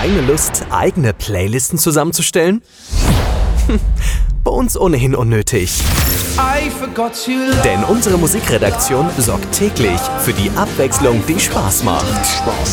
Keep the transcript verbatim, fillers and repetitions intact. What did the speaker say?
Keine Lust, eigene Playlisten zusammenzustellen? Hm, bei uns ohnehin unnötig. Denn unsere Musikredaktion sorgt täglich für die Abwechslung, die Spaß macht.